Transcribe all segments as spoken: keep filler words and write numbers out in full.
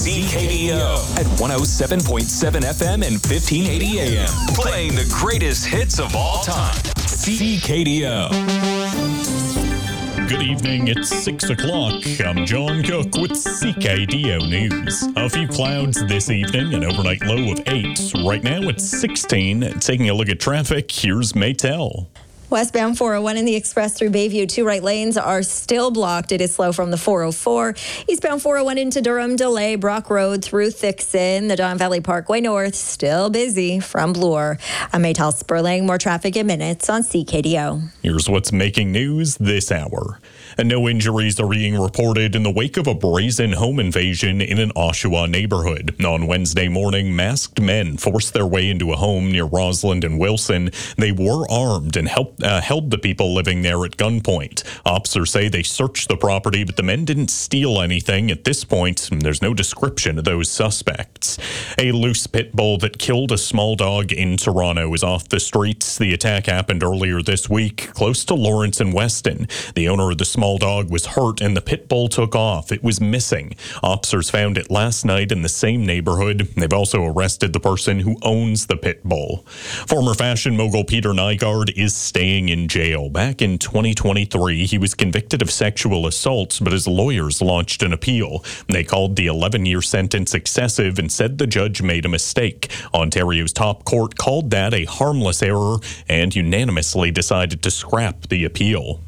C K D O at one oh seven point seven F M and fifteen eighty A M. Playing the greatest hits of all time. C K D O. Good evening, it's six o'clock. I'm John Cook with C K D O News. A few clouds this evening, an overnight low of eight. Right now it's sixteen. Taking a look at traffic, here's Maytel. Westbound four oh one in the express through Bayview, two right lanes are still blocked. It is slow from the four oh four. Eastbound four oh one into Durham, delay. Brock Road through Thixon. The Don Valley Parkway North, still busy from Bloor. I'm Maytel Sperling. More traffic in minutes on C K D O. Here's what's making news this hour. And no injuries are being reported in the wake of a brazen home invasion in an Oshawa neighborhood. On Wednesday morning, masked men forced their way into a home near Roseland and Wilson. They were armed and helped, uh, held the people living there at gunpoint. Officers say they searched the property, but the men didn't steal anything. At this point, there's no description of those suspects. A loose pit bull that killed a small dog in Toronto is off the streets. The attack happened earlier this week, close to Lawrence and Weston. The owner of the small dog was hurt and the pit bull took off. It was missing. Officers found it last night in the same neighborhood. They've also arrested the person who owns the pit bull. Former fashion mogul Peter Nygard is staying in jail. Back in twenty twenty-three, he was convicted of sexual assault, but his lawyers launched an appeal. They called the eleven-year sentence excessive and said the judge made a mistake. Ontario's top court called that a harmless error and unanimously decided to scrap the appeal.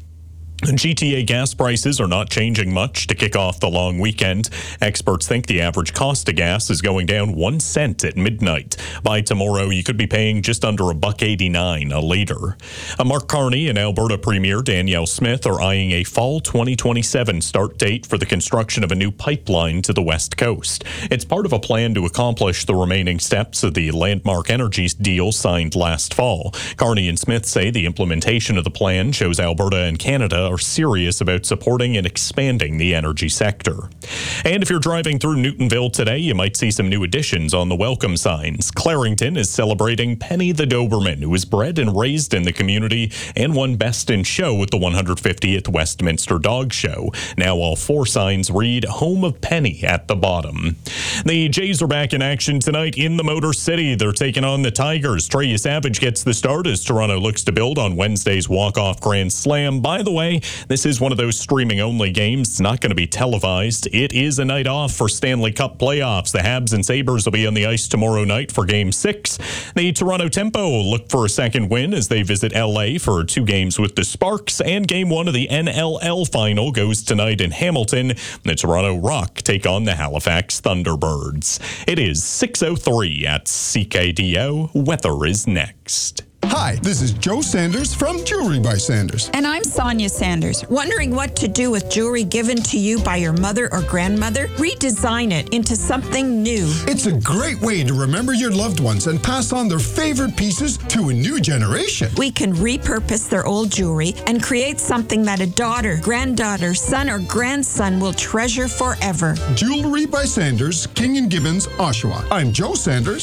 G T A gas prices are not changing much to kick off the long weekend. Experts think the average cost of gas is going down one cent at midnight. By tomorrow, you could be paying just under a buck eighty-nine a litre. Uh, Mark Carney and Alberta Premier Danielle Smith are eyeing a fall twenty twenty-seven start date for the construction of a new pipeline to the west coast. It's part of a plan to accomplish the remaining steps of the landmark energy deal signed last fall. Carney and Smith say the implementation of the plan shows Alberta and Canada are serious about supporting and expanding the energy sector. And if you're driving through Newtonville today, you might see some new additions on the welcome signs. Clarington is celebrating Penny the Doberman, who was bred and raised in the community and won Best in Show at the one hundred fiftieth Westminster Dog Show. Now all four signs read Home of Penny at the bottom. The Jays are back in action tonight in the Motor City. They're taking on the Tigers. Trey Savage gets the start as Toronto looks to build on Wednesday's walk-off grand slam. By the way, this is one of those streaming-only games. It's not going to be televised. It is a night off for Stanley Cup playoffs. The Habs and Sabres will be on the ice tomorrow night for Game six. The Toronto Tempo look for a second win as they visit L A for two games with the Sparks. And Game one of the N L L final goes tonight in Hamilton. The Toronto Rock take on the Halifax Thunderbirds. It is six oh three at C K D O. Weather is next. Hi, this is Joe Sanders from Jewelry by Sanders. And I'm Sonia Sanders. Wondering what to do with jewelry given to you by your mother or grandmother? Redesign it into something new. It's a great way to remember your loved ones and pass on their favorite pieces to a new generation. We can repurpose their old jewelry and create something that a daughter, granddaughter, son, or grandson will treasure forever. Jewelry by Sanders, King and Gibbons, Oshawa. I'm Joe Sanders.